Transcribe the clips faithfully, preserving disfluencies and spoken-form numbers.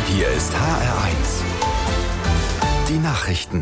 Hier ist H R eins. Die Nachrichten.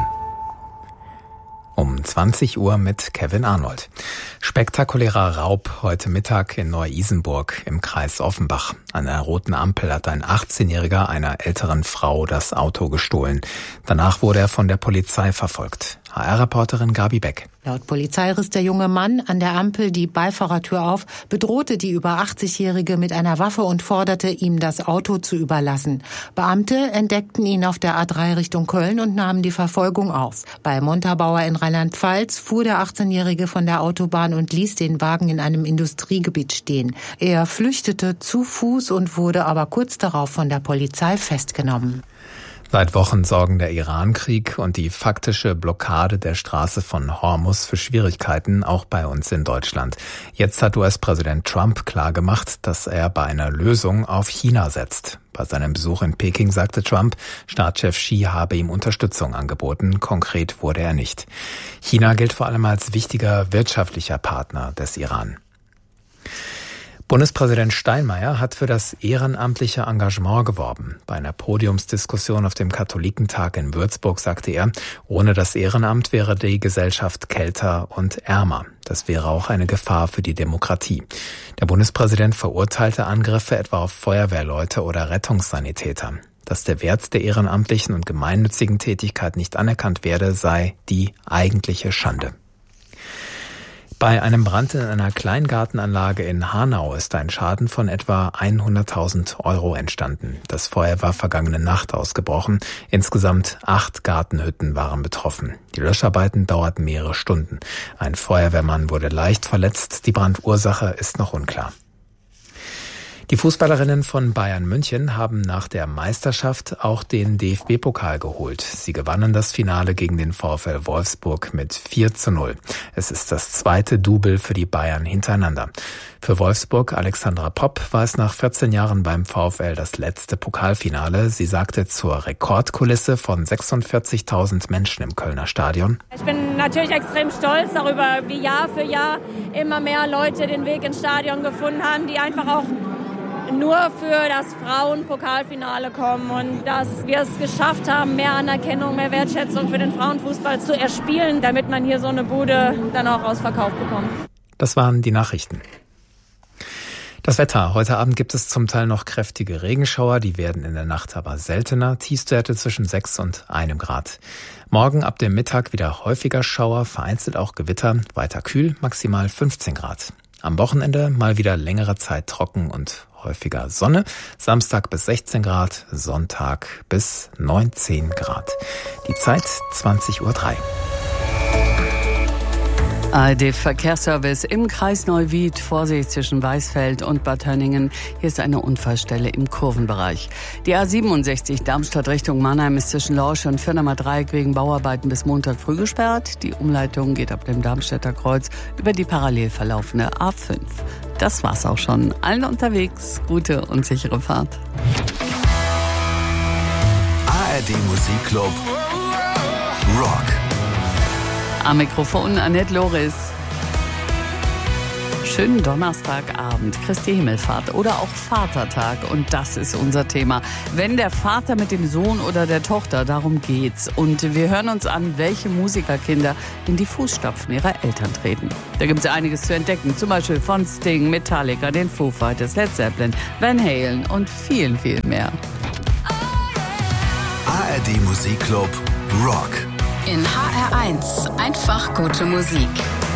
Um zwanzig Uhr mit Kevin Arnold. Spektakulärer Raub heute Mittag in Neu-Isenburg im Kreis Offenbach. An der roten Ampel hat ein achtzehnjähriger einer älteren Frau das Auto gestohlen. Danach wurde er von der Polizei verfolgt. H R-Reporterin Gabi Beck. Laut Polizei riss der junge Mann an der Ampel die Beifahrertür auf, bedrohte die über achtzigjährige mit einer Waffe und forderte, ihm das Auto zu überlassen. Beamte entdeckten ihn auf der A drei Richtung Köln und nahmen die Verfolgung auf. Bei Montabaur in Rheinland-Pfalz fuhr der achtzehnjährige von der Autobahn und ließ den Wagen in einem Industriegebiet stehen. Er flüchtete zu Fuß und wurde aber kurz darauf von der Polizei festgenommen. Seit Wochen sorgen der Iran-Krieg und die faktische Blockade der Straße von Hormuz für Schwierigkeiten, auch bei uns in Deutschland. Jetzt hat U S-Präsident Trump klargemacht, dass er bei einer Lösung auf China setzt. Bei seinem Besuch in Peking sagte Trump, Staatschef Xi habe ihm Unterstützung angeboten. Konkret wurde er nicht. China gilt vor allem als wichtiger wirtschaftlicher Partner des Iran. Bundespräsident Steinmeier hat für das ehrenamtliche Engagement geworben. Bei einer Podiumsdiskussion auf dem Katholikentag in Würzburg sagte er, ohne das Ehrenamt wäre die Gesellschaft kälter und ärmer. Das wäre auch eine Gefahr für die Demokratie. Der Bundespräsident verurteilte Angriffe etwa auf Feuerwehrleute oder Rettungssanitäter. Dass der Wert der ehrenamtlichen und gemeinnützigen Tätigkeit nicht anerkannt werde, sei die eigentliche Schande. Bei einem Brand in einer Kleingartenanlage in Hanau ist ein Schaden von etwa hunderttausend Euro entstanden. Das Feuer war vergangene Nacht ausgebrochen. Insgesamt acht Gartenhütten waren betroffen. Die Löscharbeiten dauerten mehrere Stunden. Ein Feuerwehrmann wurde leicht verletzt. Die Brandursache ist noch unklar. Die Fußballerinnen von Bayern München haben nach der Meisterschaft auch den D F B-Pokal geholt. Sie gewannen das Finale gegen den VfL Wolfsburg mit vier zu null. Es ist das zweite Double für die Bayern hintereinander. Für Wolfsburg Alexandra Popp war es nach vierzehn Jahren beim VfL das letzte Pokalfinale. Sie sagte zur Rekordkulisse von sechsundvierzigtausend Menschen im Kölner Stadion: Ich bin natürlich extrem stolz darüber, wie Jahr für Jahr immer mehr Leute den Weg ins Stadion gefunden haben, die einfach auch nur für das Frauenpokalfinale kommen und dass wir es geschafft haben, mehr Anerkennung, mehr Wertschätzung für den Frauenfußball zu erspielen, damit man hier so eine Bude dann auch ausverkauft bekommt. Das waren die Nachrichten. Das Wetter. Heute Abend gibt es zum Teil noch kräftige Regenschauer, die werden in der Nacht aber seltener. Tiefstwerte zwischen sechs und einem Grad. Morgen ab dem Mittag wieder häufiger Schauer, vereinzelt auch Gewitter, weiter kühl, maximal fünfzehn Grad. Am Wochenende mal wieder längere Zeit trocken und häufiger Sonne. Samstag bis sechzehn Grad, Sonntag bis neunzehn Grad. Die Zeit zwanzig Uhr drei. A R D-Verkehrsservice im Kreis Neuwied, Vorsicht zwischen Weißfeld und Bad Hönningen. Hier ist eine Unfallstelle im Kurvenbereich. Die A siebenundsechzig Darmstadt Richtung Mannheim ist zwischen Lorsch und Firnamer Dreieck wegen Bauarbeiten bis Montag früh gesperrt. Die Umleitung geht ab dem Darmstädter Kreuz über die parallel verlaufende A fünf. Das war's auch schon. Allen unterwegs, gute und sichere Fahrt. A R D Musikclub Rock. Am Mikrofon Annette Loris. Schönen Donnerstagabend, Christi Himmelfahrt oder auch Vatertag. Und das ist unser Thema. Wenn der Vater mit dem Sohn oder der Tochter, darum geht's. Und wir hören uns an, welche Musikerkinder in die Fußstapfen ihrer Eltern treten. Da gibt's einiges zu entdecken. Zum Beispiel von Sting, Metallica, den Foo Fighters, Led Zeppelin, Van Halen und vielen, viel mehr. A R D Musikclub Rock. In H R eins einfach gute Musik.